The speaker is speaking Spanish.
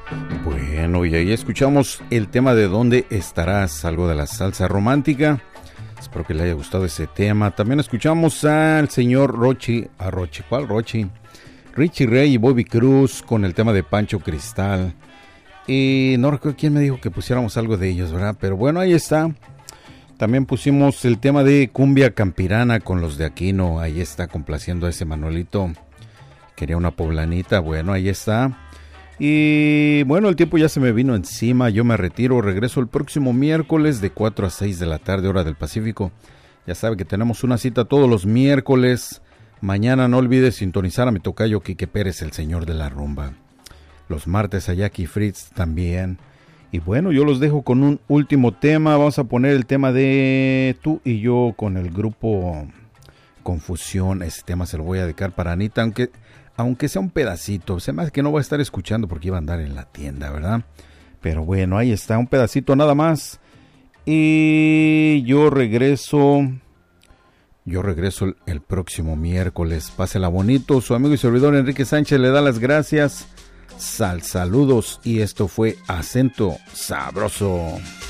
Bueno, y ahí escuchamos el tema de ¿Dónde estarás? Algo de la salsa romántica. Espero que le haya gustado ese tema. También escuchamos al señor ¿cuál Rochi? Richie Ray y Bobby Cruz con el tema de Pancho Cristal. Y no recuerdo quién me dijo que pusiéramos algo de ellos, ¿verdad? Pero bueno, ahí está. También pusimos el tema de Cumbia Campirana con los de Aquino. Ahí está, complaciendo a ese Manuelito. Quería una poblanita. Bueno, ahí está. Y bueno, el tiempo ya se me vino encima. Yo me retiro. Regreso el próximo miércoles de 4 a 6 de la tarde, hora del Pacífico. Ya sabe que tenemos una cita todos los miércoles. Mañana no olvide sintonizar a mi tocayo Quique Pérez, el señor de la rumba. Los martes a Jackie Fritz también. Y bueno, yo los dejo con un último tema. Vamos a poner el tema de Tú y Yo con el grupo Confusión. Ese tema se lo voy a dedicar para Anita, aunque sea un pedacito. Se me hace que no voy a estar escuchando porque iba a andar en la tienda, ¿verdad? Pero bueno, ahí está, un pedacito nada más. Y yo regreso el próximo miércoles. Pásela bonito. Su amigo y servidor Enrique Sánchez le da las gracias. Saludos, y esto fue Acento Sabroso.